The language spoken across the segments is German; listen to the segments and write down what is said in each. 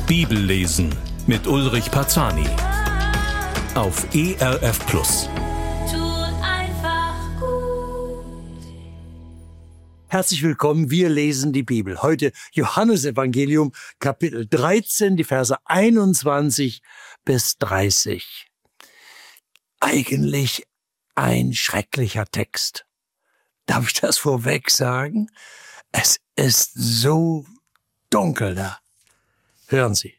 Bibellesen mit Ulrich Parzani auf ERF Plus. Tut einfach gut. Herzlich willkommen, wir lesen die Bibel. Heute Johannesevangelium, Kapitel 13, die Verse 21 bis 30. Eigentlich ein schrecklicher Text. Darf ich das vorweg sagen? Es ist so dunkel da. Hören Sie.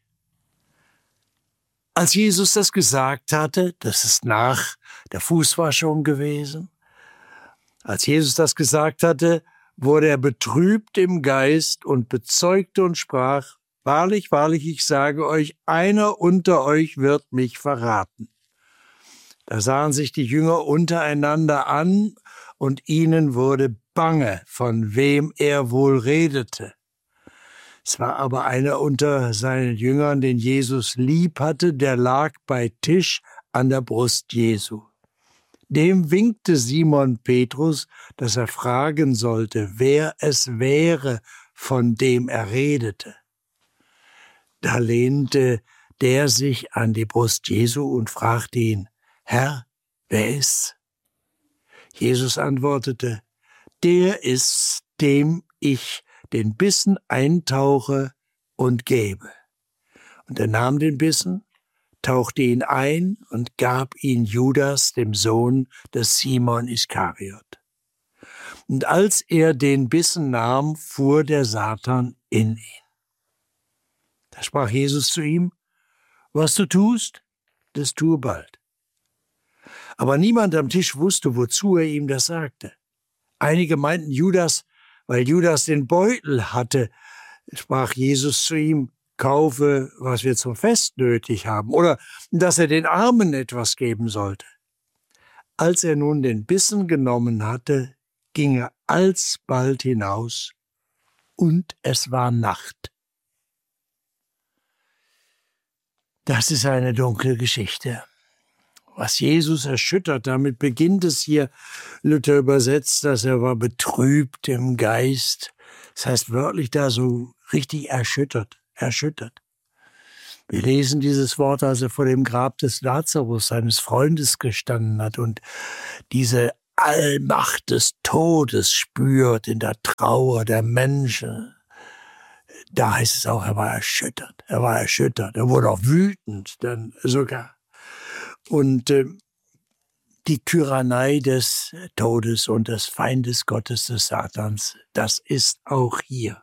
Als Jesus das gesagt hatte, das ist nach der Fußwaschung gewesen, als Jesus das gesagt hatte, wurde er betrübt im Geist und bezeugte und sprach: Wahrlich, wahrlich, ich sage euch, einer unter euch wird mich verraten. Da sahen sich die Jünger untereinander an, und ihnen wurde bange, von wem er wohl redete. Es war aber einer unter seinen Jüngern, den Jesus lieb hatte, der lag bei Tisch an der Brust Jesu. Dem winkte Simon Petrus, dass er fragen sollte, wer es wäre, von dem er redete. Da lehnte der sich an die Brust Jesu und fragte ihn: Herr, wer ist's? Jesus antwortete: Der ist's, dem ich den Bissen eintauche und gebe. Und er nahm den Bissen, tauchte ihn ein und gab ihn Judas, dem Sohn des Simon Iskariot. Und als er den Bissen nahm, fuhr der Satan in ihn. Da sprach Jesus zu ihm: Was du tust, das tue bald. Aber niemand am Tisch wusste, wozu er ihm das sagte. Einige meinten Judas, weil Judas den Beutel hatte, sprach Jesus zu ihm: Kaufe, was wir zum Fest nötig haben, oder dass er den Armen etwas geben sollte. Als er nun den Bissen genommen hatte, ging er alsbald hinaus, und es war Nacht. Das ist eine dunkle Geschichte. Was Jesus erschüttert, damit beginnt es hier. Luther übersetzt, dass er war betrübt im Geist. Das heißt wörtlich da so richtig erschüttert. Wir lesen dieses Wort, als er vor dem Grab des Lazarus, seines Freundes, gestanden hat und diese Allmacht des Todes spürt in der Trauer der Menschen. Da heißt es auch, er war erschüttert. Er wurde auch wütend, dann sogar. Und die Tyrannei des Todes und des Feindes Gottes, des Satans, das ist auch hier.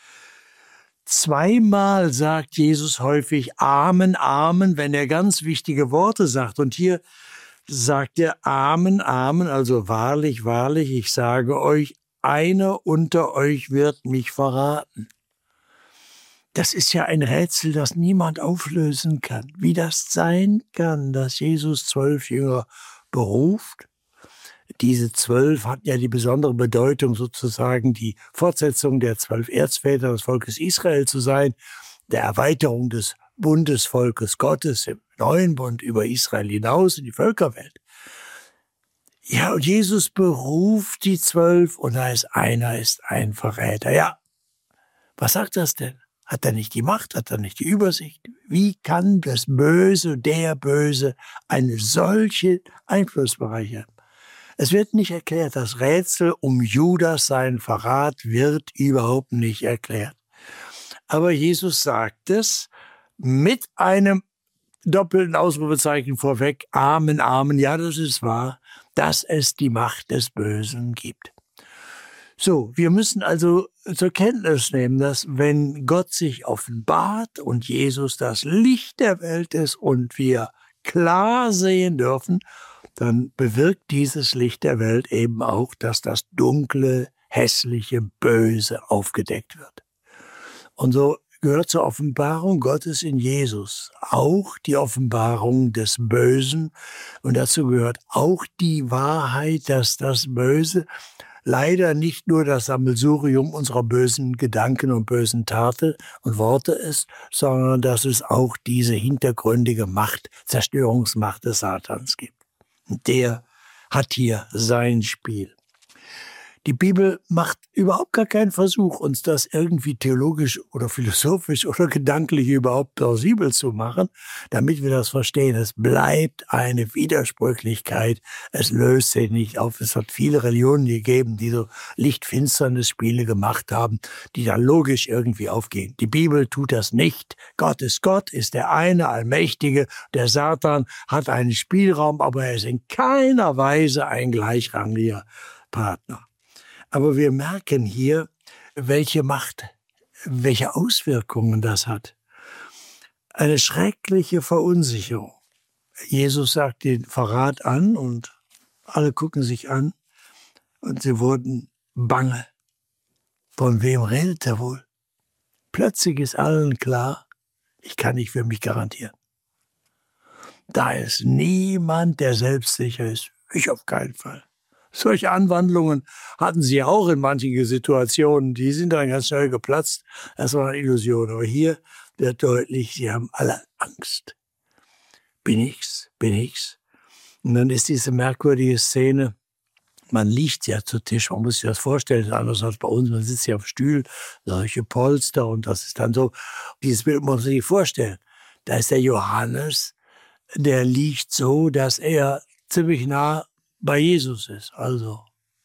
Zweimal sagt Jesus häufig Amen, Amen, wenn er ganz wichtige Worte sagt. Und hier sagt er Amen, Amen, also wahrlich, wahrlich, ich sage euch, einer unter euch wird mich verraten. Das ist ja ein Rätsel, das niemand auflösen kann. Wie das sein kann, dass Jesus 12 Jünger beruft. Diese 12 hatten ja die besondere Bedeutung, sozusagen die Fortsetzung der 12 Erzväter des Volkes Israel zu sein, der Erweiterung des Bundesvolkes Gottes im neuen Bund über Israel hinaus in die Völkerwelt. Ja, und Jesus beruft die 12 und da ist einer ein Verräter. Ja, was sagt das denn? Hat er nicht die Macht? Hat er nicht die Übersicht? Wie kann das Böse, der Böse, einen solchen Einflussbereich haben? Es wird nicht erklärt. Das Rätsel um Judas, seinen Verrat, wird überhaupt nicht erklärt. Aber Jesus sagt es mit einem doppelten Ausrufezeichen vorweg: Amen, Amen. Ja, das ist wahr, dass es die Macht des Bösen gibt. So, wir müssen also zur Kenntnis nehmen, dass wenn Gott sich offenbart und Jesus das Licht der Welt ist und wir klar sehen dürfen, dann bewirkt dieses Licht der Welt eben auch, dass das dunkle, hässliche, Böse aufgedeckt wird. Und so gehört zur Offenbarung Gottes in Jesus auch die Offenbarung des Bösen. Und dazu gehört auch die Wahrheit, dass das Böse leider nicht nur das Sammelsurium unserer bösen Gedanken und bösen Taten und Worte ist, sondern dass es auch diese hintergründige Macht, Zerstörungsmacht des Satans gibt. Und der hat hier sein Spiel. Die Bibel macht überhaupt gar keinen Versuch, uns das irgendwie theologisch oder philosophisch oder gedanklich überhaupt plausibel zu machen, damit wir das verstehen. Es bleibt eine Widersprüchlichkeit. Es löst sich nicht auf. Es hat viele Religionen gegeben, die so Licht-Finsternis-Spiele gemacht haben, die dann logisch irgendwie aufgehen. Die Bibel tut das nicht. Gott, ist der eine Allmächtige. Der Satan hat einen Spielraum, aber er ist in keiner Weise ein gleichrangiger Partner. Aber wir merken hier, welche Macht, welche Auswirkungen das hat. Eine schreckliche Verunsicherung. Jesus sagt den Verrat an und alle gucken sich an und sie wurden bange. Von wem redet er wohl? Plötzlich ist allen klar, ich kann nicht für mich garantieren. Da ist niemand, der selbstsicher ist. Ich auf keinen Fall. Solche Anwandlungen hatten sie auch in manchen Situationen. Die sind dann ganz schnell geplatzt. Das war eine Illusion. Aber hier wird deutlich, sie haben alle Angst. Bin ich's? Bin ich's? Und dann ist diese merkwürdige Szene. Man liegt ja zu Tisch. Man muss sich das vorstellen. Anders als bei uns. Man sitzt ja auf Stühlen, solche Polster. Und das ist dann so. Dieses Bild muss man sich vorstellen. Da ist der Johannes. Der liegt so, dass er ziemlich nah bei Jesus ist, also.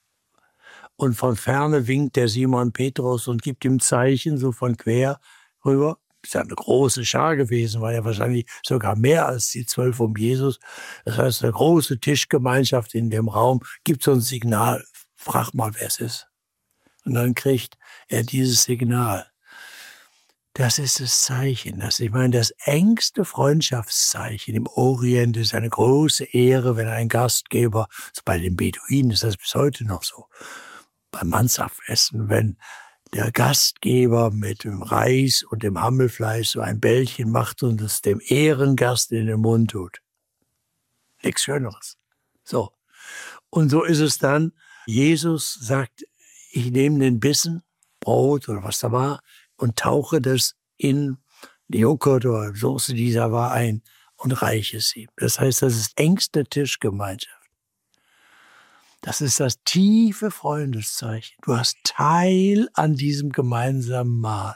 Und von ferne winkt der Simon Petrus und gibt ihm Zeichen, so von quer rüber. Ist ja eine große Schar gewesen, war ja wahrscheinlich sogar mehr als die 12 um Jesus. Das heißt, eine große Tischgemeinschaft in dem Raum gibt so ein Signal, frag mal, wer es ist. Und dann kriegt er dieses Signal. Das ist das Zeichen. Das engste Freundschaftszeichen im Orient ist eine große Ehre, wenn ein Gastgeber, also bei den Beduinen ist das bis heute noch so, beim Mansaftessen, wenn der Gastgeber mit dem Reis und dem Hammelfleisch so ein Bällchen macht und es dem Ehrengast in den Mund tut. Nichts Schöneres. So. Und so ist es dann. Jesus sagt, ich nehme den Bissen, Brot oder was da war, und tauche das in die Joghurt oder Soße, die da war, ein und reiche es ihm. Das heißt, das ist engste Tischgemeinschaft. Das ist das tiefe Freundeszeichen. Du hast Teil an diesem gemeinsamen Mahl.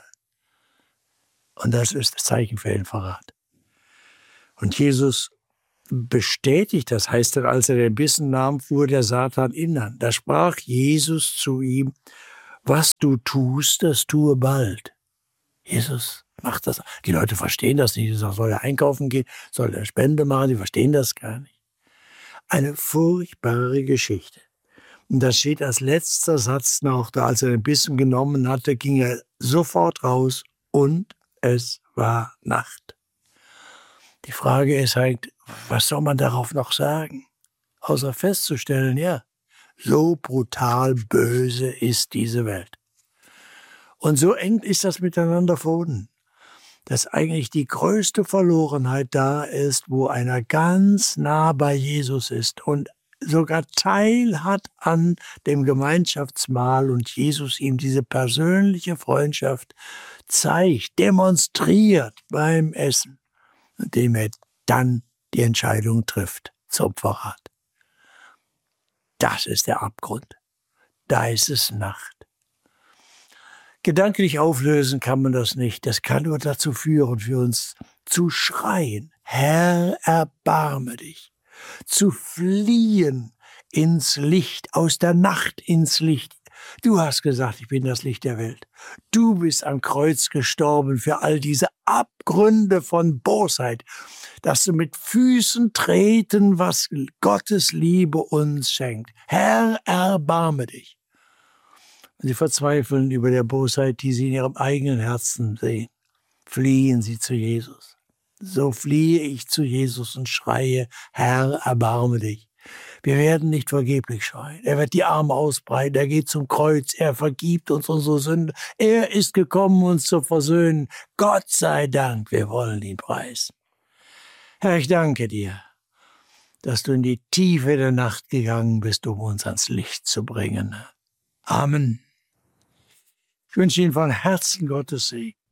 Und das ist das Zeichen für den Verrat. Und Jesus bestätigt, das heißt dann, als er den Bissen nahm, fuhr der Satan ihn an. Da sprach Jesus zu ihm, was du tust, das tue bald. Jesus macht das. Die Leute verstehen das nicht. Soll er einkaufen gehen? Soll er Spende machen? Die verstehen das gar nicht. Eine furchtbare Geschichte. Und das steht als letzter Satz noch da. Als er den Bissen genommen hatte, ging er sofort raus und es war Nacht. Die Frage ist halt, was soll man darauf noch sagen? Außer festzustellen, ja, so brutal böse ist diese Welt. Und so eng ist das miteinander verbunden, dass eigentlich die größte Verlorenheit da ist, wo einer ganz nah bei Jesus ist und sogar Teil hat an dem Gemeinschaftsmahl und Jesus ihm diese persönliche Freundschaft zeigt, demonstriert beim Essen, indem er dann die Entscheidung trifft zum Verrat. Das ist der Abgrund. Da ist es Nacht. Gedanklich auflösen kann man das nicht. Das kann nur dazu führen, für uns zu schreien, Herr, erbarme dich, zu fliehen ins Licht, aus der Nacht ins Licht. Du hast gesagt, ich bin das Licht der Welt. Du bist am Kreuz gestorben für all diese Abgründe von Bosheit, dass du mit Füßen treten, was Gottes Liebe uns schenkt. Herr, erbarme dich. Und sie verzweifeln über der Bosheit, die sie in ihrem eigenen Herzen sehen. Fliehen sie zu Jesus. So fliehe ich zu Jesus und schreie, Herr, erbarme dich. Wir werden nicht vergeblich schreien. Er wird die Arme ausbreiten, er geht zum Kreuz, er vergibt uns unsere Sünde. Er ist gekommen, uns zu versöhnen. Gott sei Dank, wir wollen ihn preisen. Herr, ich danke dir, dass du in die Tiefe der Nacht gegangen bist, um uns ans Licht zu bringen. Amen. Ich wünsche Ihnen von Herzen Gottes Segen.